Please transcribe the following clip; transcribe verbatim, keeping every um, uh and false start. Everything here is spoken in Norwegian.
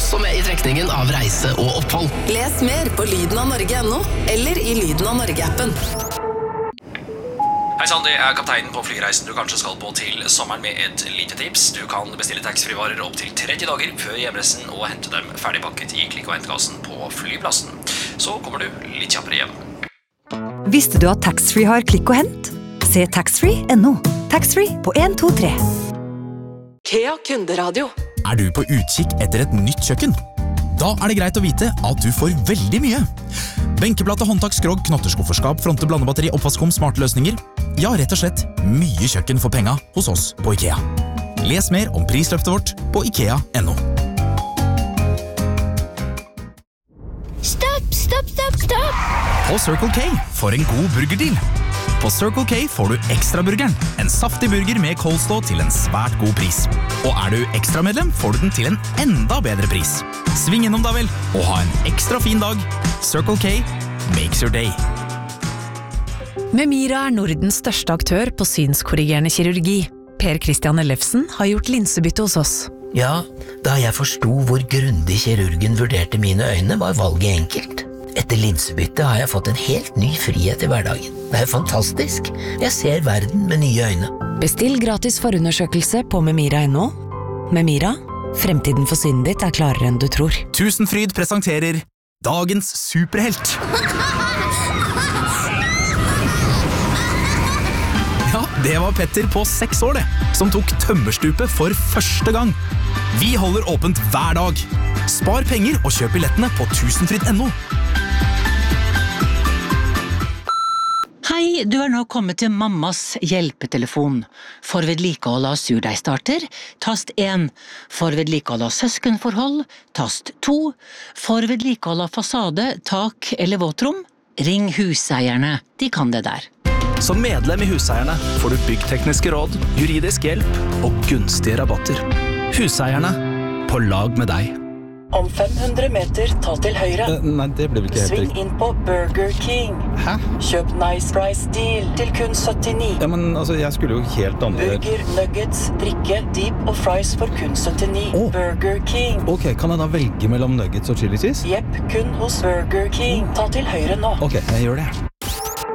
også med i trekningen av reise og opphold. Les mer på lyden av Norge punktum no eller i Lyden av Norge-appen. Hei sann, det er kapteinen på flyreisen du kanskje skal på til sommeren med et lite tips. Du kan bestille taxfree-varer opp til tretti dager før hjemreisen og hente dem ferdigpakket i klikk- og hentkassen på flyplassen. Så kommer du litt kjappere hjem. Visste du at taxfree har klikk og hent? Se taxfree punktum no. Taxfree på en to tre. Kea kunderadio. Er du på utkikk etter et nytt kjøkken? Da er det greit å vite at du får veldig mye. Benkeplate, håndtak, skrog, knotterskufferskap, fronte, blandebatteri, oppvaskom, smarte løsninger. Ja, rett og slett mye kjøkken for penga hos oss på IKEA. Les mer om prisløftet vårt på ikea punktum no. Stopp, stopp, stopp, stopp! På Circle K for en god burgerdeal. På Circle K får du ekstraburgeren, en saftig burger med coleslaw til en svært god pris. Og er du ekstramedlem, får du den til en enda bedre pris. Sving innom da vel, og ha en ekstra fin dag. Circle K makes your day. Memira er Nordens største aktør på synskorrigerende kirurgi. Per Christian Ellefsen har gjort linsebytte hos oss. Ja, da jeg forstod hvor grundig kirurgen vurderte mine øyne, var valget enkelt. Etter linsebytte har jeg fått en helt ny frihet i hverdagen. Det er fantastisk. Jeg ser verden med nye øyne. Bestill gratis forundersøkelse på memira punktum no. Memira, fremtiden for synet ditt er klarere enn du tror. Tusenfryd presenterer dagens superhelt. Ja, det var Petter på seks år det, som tok tømmerstupet for første gang. Vi holder åpent hver dag. Spar penger og kjøp billettene på tusenfryd punktum no. Hei, du er nå kommet til mammas hjelpetelefon. For vedlikehold av surdeigstarter, tast én. For vedlikehold av søskenforhold, tast to. For vedlikehold av fasade, tak eller våtrom, ring huseierne. De kan det der. Som medlem i Huseierne får du byggtekniske råd, juridisk hjelp og gunstige rabatter. Huseierne, på lag med deg. Om fem hundre meter, ta til høyre. Uh, nei, det ble vel ikke helt Sving inn på Burger King. Hæ? Kjøp Nice Price Deal til kun syttini. Ja, men altså, jeg skulle jo helt andre... Burger, nuggets, drikke, deep og fries for kun syttini. Oh. Burger King. Ok, kan jeg da velge mellom nuggets og chili cheese? Jepp, kun hos Burger King. Ta til høyre nå. Ok, jeg gjør det.